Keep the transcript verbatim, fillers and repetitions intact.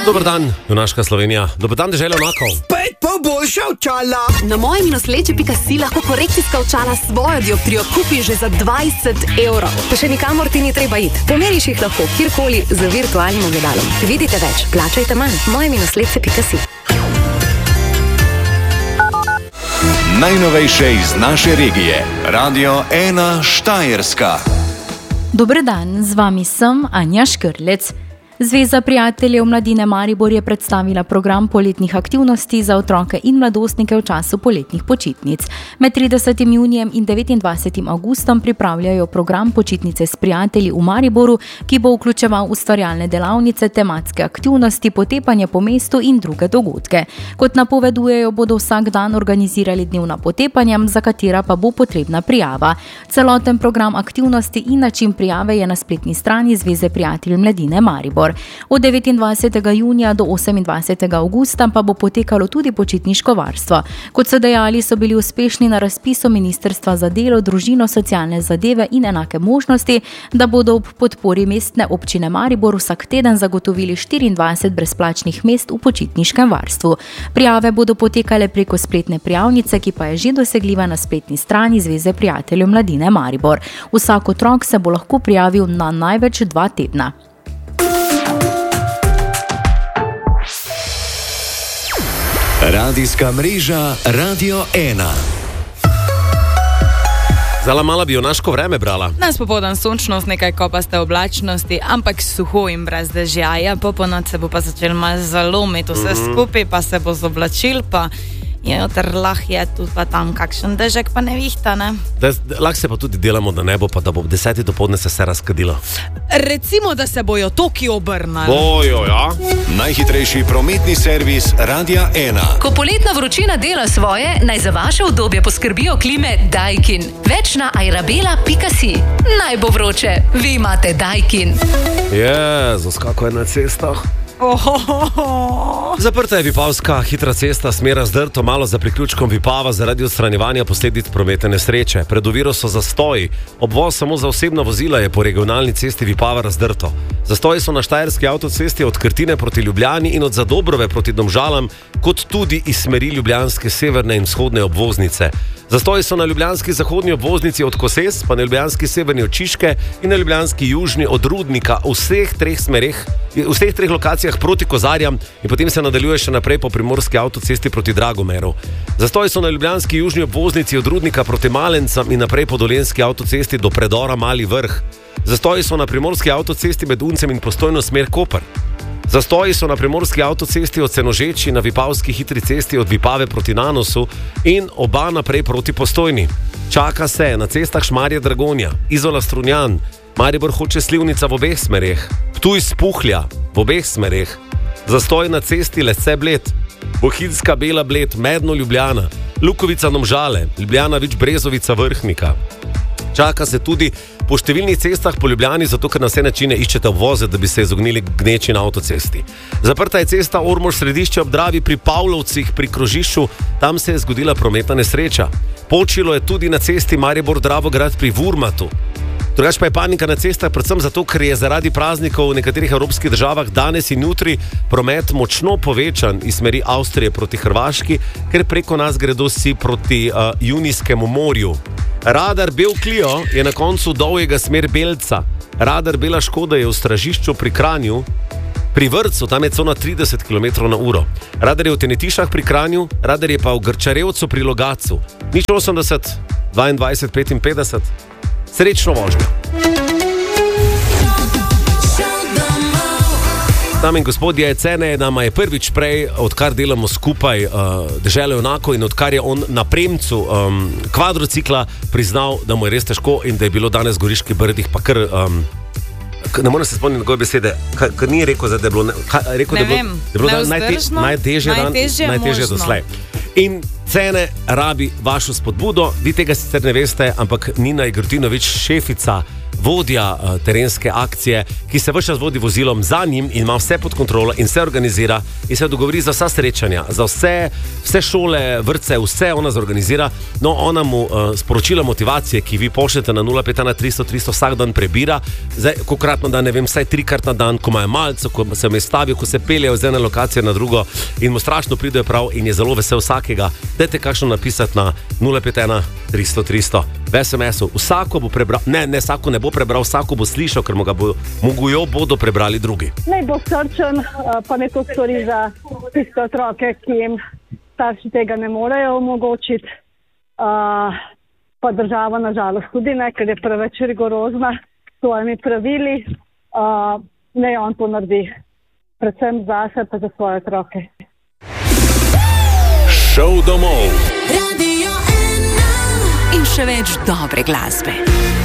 Dober dan, junaška Slovenija. Dober dan, dežela onako. Spet pa boljša očala. Na moje minusleče pika si lahko korekcijska očala s svojo dioptrijo kupiš že za dvajset evrov. Pa še nikamor ti ni treba iti. Pomeriš jih lahko kjerkoli z virtualnim ogledalom. Vidite več, plačajte manj. moje minusleče pika si. Najnovejše iz naše regije. Radio ena Štajerska. Dober dan, z vami sem Anja Škrlec. Zveza prijateljev Mladine Maribor je predstavila program poletnih aktivnosti za otroke in mladostnike v času poletnih počitnic. Med tridesetim junijem in devetindvajsetim avgustom pripravljajo program počitnice s prijatelji v Mariboru, ki bo vključeval ustvarjalne delavnice, tematske aktivnosti, potepanje po mestu in druge dogodke. Kot napovedujejo, bodo vsak dan organizirali dnevna potepanja, za katera pa bo potrebna prijava. Celoten program aktivnosti in način prijave je na spletni strani Zveze prijateljev Mladine Maribor. Od devetindvajsetega junija do osemindvajsetega avgusta pa bo potekalo tudi počitniško varstvo. Kot so dejali, so bili uspešni na razpisu Ministrstva za delo, družino, socialne zadeve in enake možnosti, da bodo ob podpori mestne občine Maribor vsak teden zagotovili štiriindvajset brezplačnih mest v počitniškem varstvu. Prijave bodo potekale preko spletne prijavnice, ki pa je že dosegljiva na spletni strani Zveze prijateljev Mladine Maribor. Vsak otrok se bo lahko prijavil na največ dva tedna. Radijska mreža Radio ena. Zala mala bi junaško vreme brala. Nas popoldan sončno z nekaj kopaste oblačnosti, ampak suho in brez dežja. Po ponoči se bo pa začel malo zalomiti vse mm-hmm. skupaj, pa se bo zoblačil, pa je otrlah je tu pa tam kakšen dežek, pa ne vihta, ne? Lahko se pa tudi delamo, da ne bo, pa da bo ob desetih dopoldne se vse razkadilo. Recimo, da se bojo toki obrnali. Bojo, ja. Najhitrejši prometni servis Radia ena. Ko poletna vročina dela svoje, naj za vaše udobje poskrbijo klime Daikin. Več na airabela pika si. Naj bo vroče, vi imate Daikin. Jezus, kako je na cestah. Ohohoho. Zaprta je Vipavska hitra cesta smera Zdrto, malo za priključkom Vipava zaradi odstranjevanja posledic prometne nesreče. Pred oviro so zastoji. Obvoz samo za osebna vozila je po regionalni cesti Vipava Razdrto. Zastoji so na štajerski avtocesti od Krtine proti Ljubljani in od Zadobrove proti Domžalam, kot tudi iz smeri ljubljanske severne in vzhodne obvoznice. Zastoji so na ljubljanski zahodni obvoznici od Koses, pa na ljubljanski severni od Čiške in na ljubljanski južni od Rudnika v vseh treh smereh, v vseh treh lokacijah proti Kozarjam in potem se nadaljuje še naprej po primorski avtocesti proti Dragomeru. Zastoji so na ljubljanski južni obvoznici od Rudnika proti Malencam in naprej po dolenjski avtocesti do predora Mali Vrh. Zastoji so na primorski avtocesti med Uncem in Postojno smer Koper. Zastoji so na primorski avtocesti od Senožeči na Vipavski hitri cesti od Vipave proti Nanosu in oba naprej proti Postojni. Čaka se na cestah Šmarje Dragonja, Izola Strunjan, Maribor Hoče Slivnica v obeh smereh, Ptuj Spuhlja v obeh smereh, zastoj na cesti Lesce Bled, Bohinjska Bela Bled, Medno Ljubljana, Lukovica Domžale, Ljubljana Vič Brezovica Vrhnika. Čaka se tudi po številnih cestah po Ljubljani, zato ker na vse načine iščete obvoze, da bi se izognili gneči na avtocesti. Zaprta je cesta Ormož Središče ob Dravi pri Pavlovcih pri krožišču, tam se je zgodila prometna nesreča. Počilo je tudi na cesti Maribor Dravograd pri Vurmatu. Drugač pa je panika na cestah predvsem zato, ker je zaradi praznikov v nekaterih evropskih državah danes in jutri promet močno povečan iz smeri Avstrije proti Hrvaški, ker preko nas gredo vsi proti uh, Junijskemu morju. Radar Bel Clio je na koncu dolgega smer Belca. Radar Bela Škoda je v Stražišču pri Kranju, pri Vrcu, tam je cona trideset kilometrov na uro. Radar je v Tenetišah pri Kranju, radar je pa v Grčarevcu pri Logatcu. Nič osemdeset, dvaindvajset, petinpetdeset. Srečno vožnjo. Dame in gospodje, Cene nama je prvič prej, odkar delamo skupaj uh, deželo enako in odkar je on na premcu um, kvadrocikla priznal, da mu je res težko in da je bilo danes v Goriških Brdih pa kar... Um, ne morem se spomniti njegove besede, kar ni rekel, da je bilo, ka, rekel, ne da je bilo, vem, da je bilo najtežje, najtežje, najtežje, najtežje doslej. In Cene rabi vašo spodbudo, vi tega sicer ne veste, ampak Nina Igrtinović, šefica vodja uh, terenske akcije, ki se vse čas vodi vozilom za njim in ima vse pod kontrolo in se organizira in se dogovori za vsa srečanja, za vse, vse šole, vrtce, vse ona zorganizira. No, ona mu uh, sporočila motivacije, ki vi pošljete na nula pet ena tristo tristo vsak dan prebira, zdaj, kokrat na dan, ne vem, vsaj trikrat na dan, ko imajo malce, ko se mestavijo, ko se peljejo z ene lokacije na drugo in mu strašno pridejo prav in je zelo vesel vsakega. Dajte kakšno napisati na nula pet ena tristo tristo v es em esu. Vsako bo prebral, ne, ne, vsako ne bo prebral, vsako bo slišal, ker mu ga bo, mogojo bodo prebrali drugi. Naj bo srčen, pa neko stori za tiste otroke, ki jim starši tega ne morejo omogočiti. Uh, pa država nažalost tudi ne, ker je preveč rigorozna s svojimi pravili. Uh, ne on to naredi, predvsem zase pa za svoje otroke. Šov domov. In še več dobre glasbe.